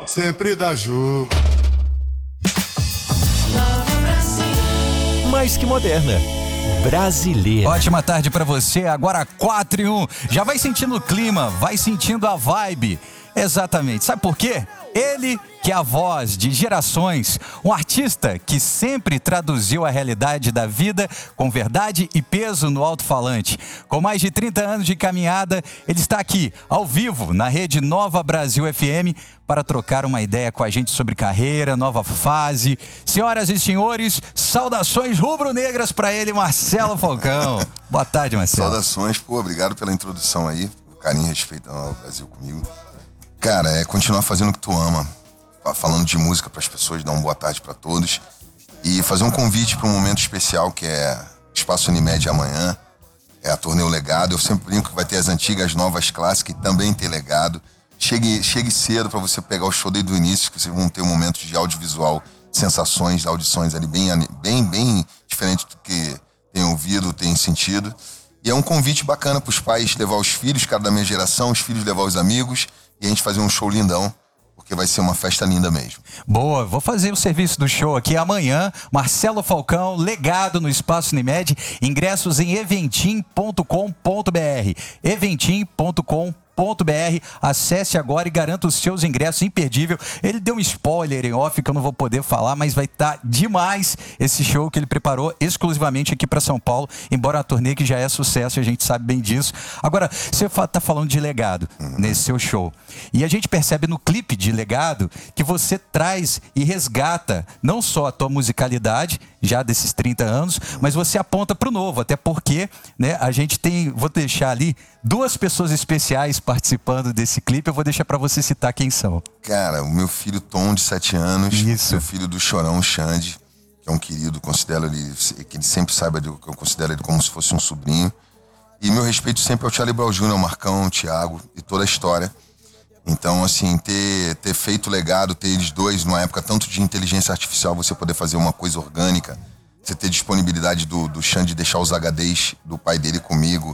sempre dá jogo. Mais que moderna, brasileira. Ótima tarde pra você, agora 4:01. Já vai sentindo o clima, vai sentindo a vibe. Exatamente, sabe por quê? Ele que é a voz de gerações, um artista que sempre traduziu a realidade da vida com verdade e peso no alto-falante. Com mais de 30 anos de caminhada, ele está aqui, ao vivo, na rede Nova Brasil FM, para trocar uma ideia com a gente sobre carreira, nova fase. Senhoras e senhores, saudações rubro-negras para ele, Marcelo Falcão. Boa tarde, Marcelo. Saudações, obrigado pela introdução aí, o carinho e respeito ao Brasil comigo. Cara, é continuar fazendo o que tu ama, falando de música para as pessoas, dar uma boa tarde para todos e fazer um convite para um momento especial que é Espaço Unimed amanhã, é a turnê O Legado. Eu sempre brinco que vai ter as antigas, as novas clássicas e também tem legado. Chegue cedo para você pegar o show desde o início, que vocês vão ter um momento de audiovisual, sensações, audições ali bem diferente do que tem ouvido, tem sentido. E é um convite bacana para os pais levar os filhos, cara da minha geração, os filhos levar os amigos e a gente fazer um show lindão, porque vai ser uma festa linda mesmo. Boa, vou fazer o serviço do show aqui amanhã. Marcelo Falcão, Legado no Espaço Unimed. Ingressos em eventim.com.br. eventim.com.br. Acesse agora e garanta os seus ingressos, imperdível. Ele deu um spoiler em off que eu não vou poder falar, mas vai estar demais esse show que ele preparou exclusivamente aqui para São Paulo, embora a turnê que já é sucesso, a gente sabe bem disso. Agora, você tá falando de Legado nesse seu show, e a gente percebe no clipe de Legado que você traz e resgata não só a tua musicalidade já desses 30 anos, mas você aponta para o novo, até porque, né, a gente tem, vou deixar ali duas pessoas especiais participando desse clipe, eu vou deixar pra você citar quem são. Cara, o meu filho Tom, de 7 anos, Isso. Meu filho do Chorão, Xande, que é um querido, considero ele, que ele sempre saiba que eu considero ele como se fosse um sobrinho. E meu respeito sempre ao Charlie Brown Jr., ao Marcão, ao Thiago e toda a história. Então, assim, ter feito Legado, ter eles dois numa época tanto de inteligência artificial, você poder fazer uma coisa orgânica, você ter disponibilidade do Xande deixar os HDs do pai dele comigo,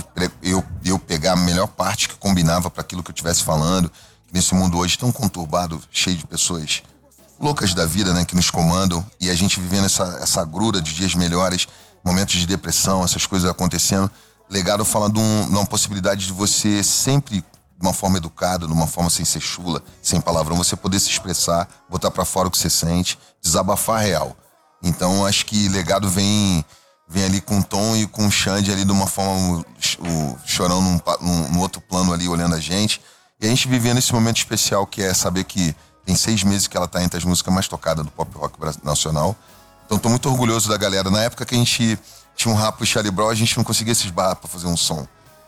eu pegar a melhor parte que combinava para aquilo que eu estivesse falando, nesse mundo hoje tão conturbado, cheio de pessoas loucas da vida, né, que nos comandam, e a gente vivendo essa gruda de dias melhores, momentos de depressão, essas coisas acontecendo. Legado fala de uma possibilidade de você sempre, de uma forma educada, de uma forma sem ser chula, sem palavrão, você poder se expressar, botar para fora o que você sente, desabafar real. Então, acho que Legado vem ali com o Tom e com o Xande ali de uma forma, o Chorão num outro plano ali, olhando a gente. E a gente vivendo esse momento especial, que é saber que tem 6 meses que ela tá entre as músicas mais tocadas do pop rock nacional. Então, tô muito orgulhoso da galera. Na época que a gente tinha um rap e Charlie Brown, a gente não conseguia se esbarrar pra fazer um som.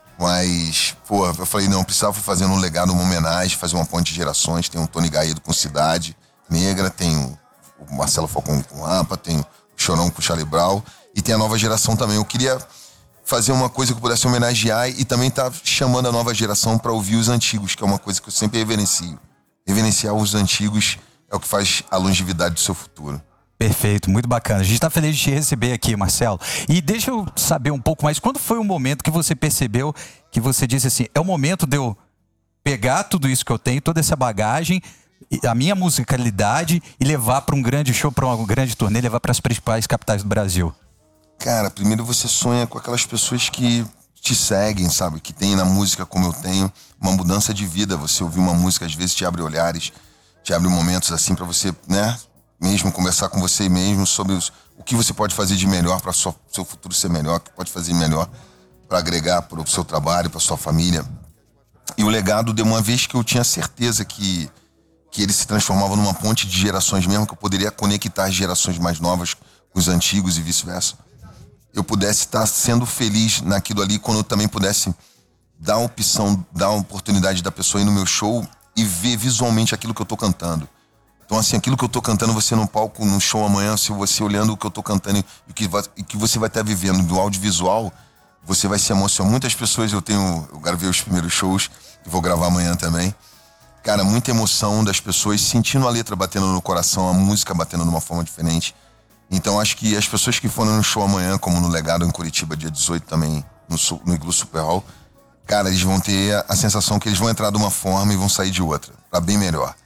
Mas, eu falei, não, precisava fazer um Legado, uma homenagem, fazer uma ponte de gerações. Tem o Tony Gaedo com Cidade Negra, tem o Marcelo Falcão com Rampa, tem o Chorão com o Charlie Brown e tem a nova geração também. Eu queria fazer uma coisa que eu pudesse homenagear e também tá chamando a nova geração para ouvir os antigos, que é uma coisa que eu sempre reverencio. Reverenciar os antigos é o que faz a longevidade do seu futuro. Perfeito, muito bacana. A gente tá feliz de te receber aqui, Marcelo. E deixa eu saber um pouco mais, quando foi o momento que você percebeu, que você disse assim, é o momento de eu pegar tudo isso que eu tenho, toda essa bagagem, a minha musicalidade e levar para um grande show, para uma grande turnê, levar para as principais capitais do Brasil? Cara, primeiro você sonha com aquelas pessoas que te seguem, sabe? Que tem na música, como eu tenho, uma mudança de vida. Você ouvir uma música, às vezes te abre olhares, te abre momentos assim para você, né? Mesmo conversar com você mesmo sobre o que você pode fazer de melhor para seu futuro ser melhor, o que pode fazer melhor para agregar para o seu trabalho, para sua família. E o Legado, de uma vez que eu tinha certeza que ele se transformava numa ponte de gerações mesmo, que eu poderia conectar as gerações mais novas com os antigos e vice-versa. Eu pudesse estar sendo feliz naquilo ali, quando eu também pudesse dar a opção, dar a oportunidade da pessoa ir no meu show e ver visualmente aquilo que eu tô cantando. Então, assim, aquilo que eu tô cantando, você no palco, no show amanhã, se você olhando o que eu tô cantando e que você vai estar vivendo do audiovisual, você vai se emocionar. Muitas pessoas, eu gravei os primeiros shows e vou gravar amanhã também. Cara, muita emoção das pessoas sentindo a letra batendo no coração, a música batendo de uma forma diferente. Então, acho que as pessoas que foram no show amanhã, como no Legado em Curitiba, dia 18 também, no Iglu Super Hall, cara, eles vão ter a sensação que eles vão entrar de uma forma e vão sair de outra, pra bem melhor.